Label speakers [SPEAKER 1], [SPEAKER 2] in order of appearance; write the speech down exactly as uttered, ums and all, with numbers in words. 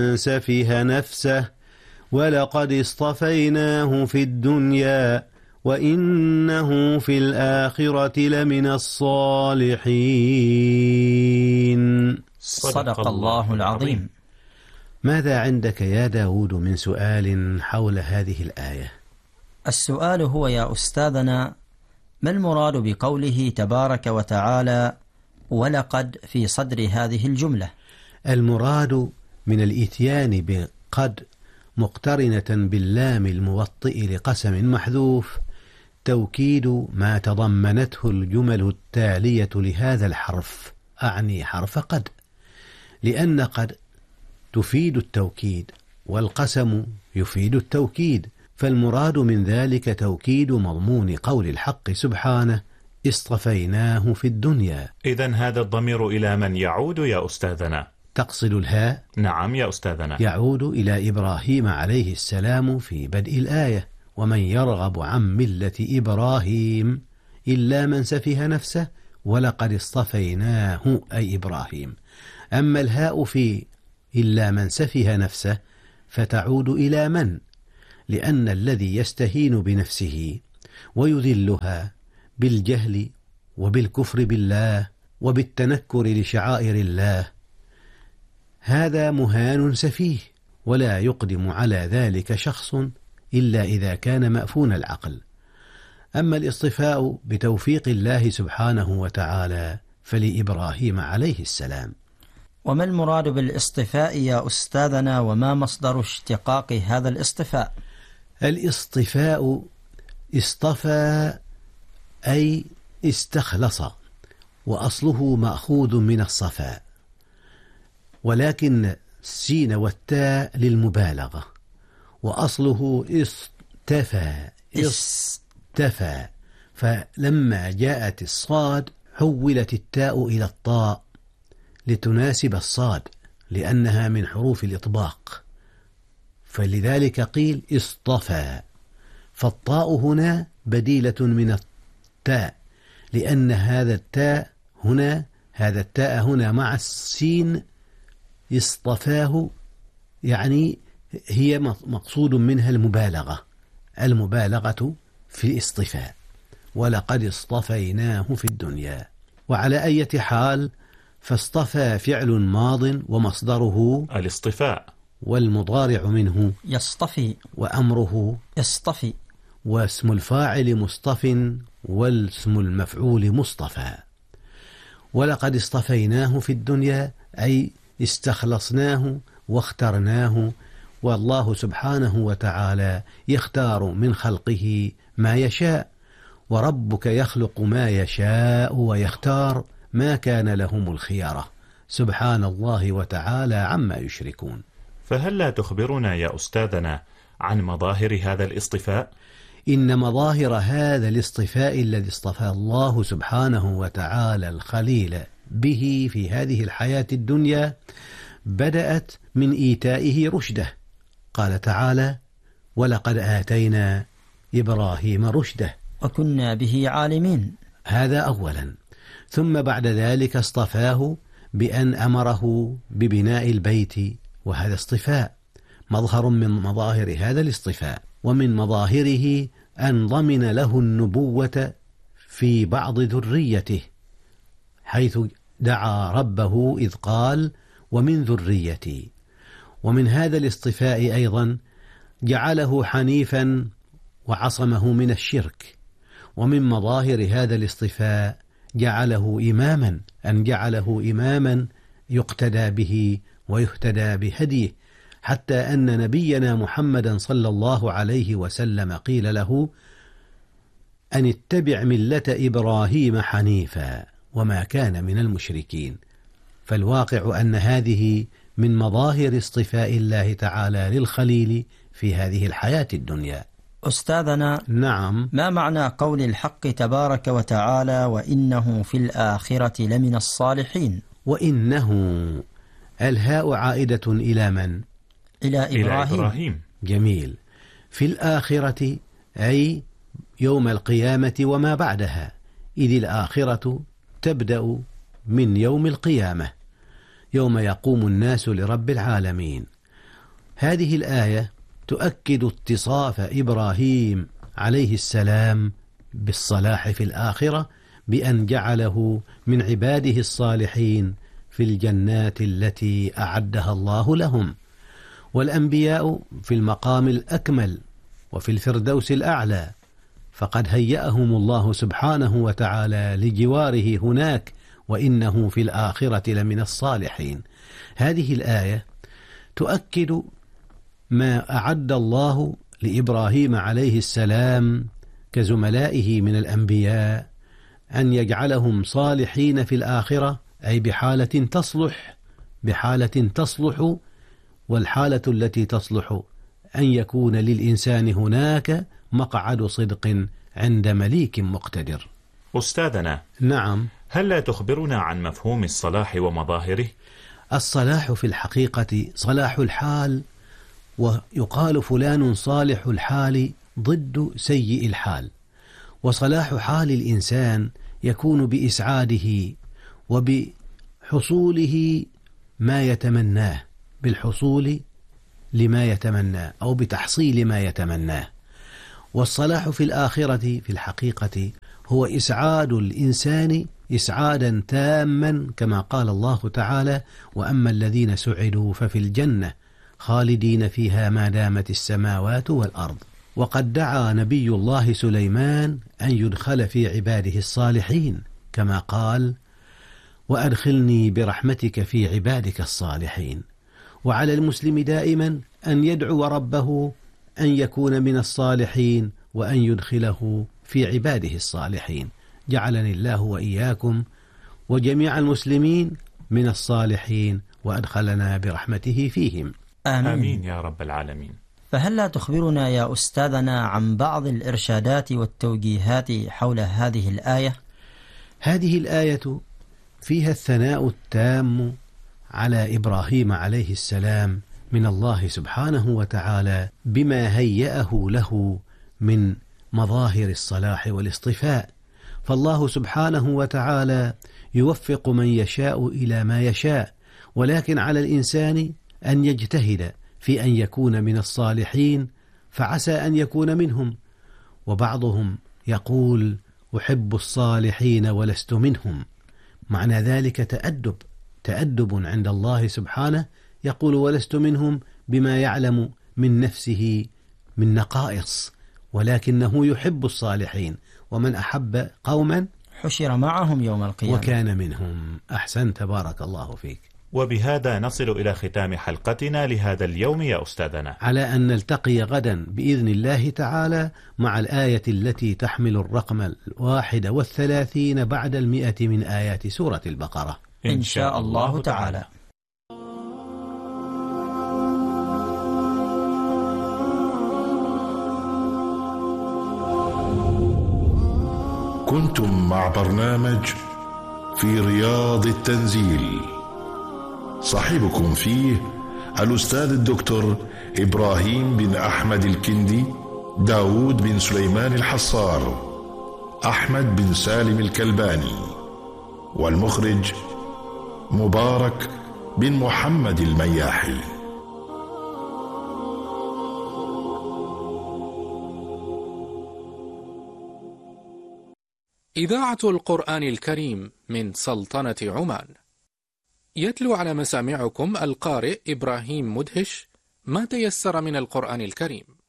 [SPEAKER 1] من سفه نفسه ولقد اصطفيناه في الدنيا وإنه في الآخرة لمن الصالحين.
[SPEAKER 2] صدق الله العظيم.
[SPEAKER 1] ماذا عندك يا داود من سؤال حول هذه الآية؟
[SPEAKER 2] السؤال هو يا أستاذنا: ما المراد بقوله تبارك وتعالى ولقد في صدر هذه الجملة؟
[SPEAKER 1] المراد من الإتيان بقد مقترنة باللام الموطئ لقسم محذوف توكيد ما تضمنته الجمل التالية لهذا الحرف، أعني حرف قد، لأن قد تفيد التوكيد والقسم يفيد التوكيد، فالمراد من ذلك توكيد مضمون قول الحق سبحانه اصطفيناه في الدنيا.
[SPEAKER 3] إذن هذا الضمير إلى من يعود يا أستاذنا؟
[SPEAKER 1] تقصد الهاء؟
[SPEAKER 3] نعم يا أستاذنا.
[SPEAKER 1] يعود إلى إبراهيم عليه السلام في بدء الآية: ومن يرغب عن ملة إبراهيم إلا من سفه نفسه ولقد اصطفيناه أي إبراهيم. أما الهاء في إلا من سفه نفسه فتعود إلى من، لأن الذي يستهين بنفسه ويذلها بالجهل وبالكفر بالله وبالتنكر لشعائر الله هذا مهان سفيه، ولا يقدم على ذلك شخص إلا إذا كان مأفون العقل. أما الاصطفاء بتوفيق الله سبحانه وتعالى فلإبراهيم عليه السلام.
[SPEAKER 2] وما المراد بالاصطفاء يا أستاذنا، وما مصدر اشتقاق هذا الاصطفاء؟
[SPEAKER 1] الاصطفاء اصطفى أي استخلص، وأصله مأخوذ من الصفاء، ولكن السين والتاء للمبالغة، وأصله اصطفى اصطفى، فلما جاءت الصاد حولت التاء إلى الطاء لتناسب الصاد لأنها من حروف الإطباق، فلذلك قيل اصطفى، فالطاء هنا بديلة من التاء، لأن هذا التاء هنا هذا التاء هنا مع السين اصطفاه، يعني هي مقصود منها المبالغة المبالغة في الاصطفاء، ولقد اصطفيناه في الدنيا. وعلى أي حال فاصطفى فعل ماض ومصدره
[SPEAKER 3] الاصطفاء،
[SPEAKER 1] والمضارع منه
[SPEAKER 2] يصطفي،
[SPEAKER 1] وأمره
[SPEAKER 2] اصطفي،
[SPEAKER 1] واسم الفاعل مصطف والاسم المفعول مصطفى. ولقد اصطفيناه في الدنيا أي استخلصناه واخترناه، والله سبحانه وتعالى يختار من خلقه ما يشاء، وربك يخلق ما يشاء ويختار، ما كان لهم الخيارة، سبحان الله وتعالى عما يشركون.
[SPEAKER 3] فهل لا تخبرنا يا أستاذنا عن مظاهر هذا الاصطفاء؟
[SPEAKER 1] إن مظاهر هذا الاصطفاء الذي اصطفى الله سبحانه وتعالى الخليل به في هذه الحياة الدنيا بدأت من إيتائه رشده، قال تعالى: ولقد آتينا إبراهيم رشده
[SPEAKER 2] وكنا به عالمين.
[SPEAKER 1] هذا أولا، ثم بعد ذلك اصطفاه بأن أمره ببناء البيت، وهذا اصطفاء مظهر من مظاهر هذا الاصطفاء. ومن مظاهره أن ضمن له النبوة في بعض ذريته، حيث دعا ربه إذ قال: ومن ذريتي. ومن هذا الاصطفاء أيضا جعله حنيفا وعصمه من الشرك. ومن مظاهر هذا الاصطفاء جعله إماما، أن جعله إماما يقتدى به ويهتدى بهديه، حتى أن نبينا محمدا صلى الله عليه وسلم قيل له أن اتبع ملة إبراهيم حنيفا وما كان من المشركين. فالواقع أن هذه من مظاهر اصطفاء الله تعالى للخليل في هذه الحياة الدنيا.
[SPEAKER 2] أستاذنا،
[SPEAKER 1] نعم،
[SPEAKER 2] ما معنى قول الحق تبارك وتعالى: وإنه في الآخرة لمن الصالحين؟
[SPEAKER 1] وإنه الهاء عائدة إلى من؟
[SPEAKER 2] إلى إبراهيم.
[SPEAKER 3] إلى إبراهيم.
[SPEAKER 1] جميل. في الآخرة أي يوم القيامة وما بعدها، إذ الآخرة تبدأ من يوم القيامة، يوم يقوم الناس لرب العالمين. هذه الآية تؤكد اتصاف إبراهيم عليه السلام بالصلاح في الآخرة بأن جعله من عباده الصالحين في الجنات التي أعدها الله لهم. والأنبياء في المقام الأكمل وفي الفردوس الأعلى، فقد هيأهم الله سبحانه وتعالى لجواره هناك، وإنه في الآخرة لمن الصالحين. هذه الآية تؤكد ما أعد الله لإبراهيم عليه السلام كزملائه من الأنبياء أن يجعلهم صالحين في الآخرة، أي بحالة تصلح بحالة تصلح والحالة التي تصلح أن يكون للإنسان هناك مقعد صدق عند مليك مقتدر.
[SPEAKER 3] أستاذنا،
[SPEAKER 1] نعم،
[SPEAKER 3] هل لا تخبرنا عن مفهوم الصلاح ومظاهره؟
[SPEAKER 1] الصلاح في الحقيقة صلاح الحال، ويقال فلان صالح الحال ضد سيء الحال. وصلاح حال الإنسان يكون بإسعاده وبحصوله ما يتمناه، بالحصول لما يتمناه أو بتحصيل ما يتمناه. والصلاح في الآخرة في الحقيقة هو إسعاد الإنسان إسعادا تاما، كما قال الله تعالى: وأما الذين سعدوا ففي الجنة خالدين فيها ما دامت السماوات والأرض. وقد دعا نبي الله سليمان أن يدخل في عباده الصالحين، كما قال: وأدخلني برحمتك في عبادك الصالحين. وعلى المسلم دائما أن يدعو ربه أن يكون من الصالحين وأن يدخله في عباده الصالحين. جعلني الله وإياكم وجميع المسلمين من الصالحين وأدخلنا برحمته فيهم.
[SPEAKER 2] آمين.
[SPEAKER 3] آمين يا رب العالمين.
[SPEAKER 2] فهل لا تخبرنا يا أستاذنا عن بعض الإرشادات والتوجيهات حول هذه الآية؟
[SPEAKER 1] هذه الآية فيها الثناء التام على إبراهيم عليه السلام من الله سبحانه وتعالى بما هيأه له من مظاهر الصلاح والاصطفاء. فالله سبحانه وتعالى يوفق من يشاء إلى ما يشاء، ولكن على الإنسان أن يجتهد في أن يكون من الصالحين، فعسى أن يكون منهم. وبعضهم يقول: أحب الصالحين ولست منهم. معنى ذلك تأدب تأدب عند الله سبحانه، يقول: ولست منهم بما يعلم من نفسه من نقائص، ولكنه يحب الصالحين، ومن أحب قوما
[SPEAKER 2] حشر معهم يوم القيامة
[SPEAKER 1] وكان منهم. أحسنت، بارك الله فيك.
[SPEAKER 3] وبهذا نصل إلى ختام حلقتنا لهذا اليوم يا أستاذنا،
[SPEAKER 1] على أن نلتقي غدا بإذن الله تعالى مع الآية التي تحمل الرقم الواحد والثلاثين بعد المئة من آيات سورة البقرة
[SPEAKER 2] إن شاء الله تعالى.
[SPEAKER 4] كنتم مع برنامج في رياض التنزيل، صاحبكم فيه الأستاذ الدكتور إبراهيم بن أحمد الكندي، داود بن سليمان الحصار، أحمد بن سالم الكلباني، والمخرج مبارك بن محمد المياحي.
[SPEAKER 5] إذاعة القرآن الكريم من سلطنة عمان، يتلو على مسامعكم القارئ إبراهيم مدهش ما تيسر من القرآن الكريم.